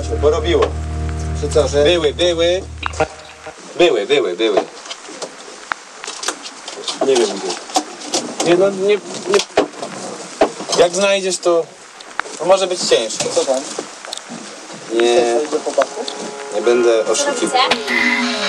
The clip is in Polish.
się, bo robiło. Czy co, że... Były. Nie wiem gdzie. Nie, no nie... Jak znajdziesz to może być ciężko. Co tam? Nie, Do chłopaków? nie będę oszukiwał.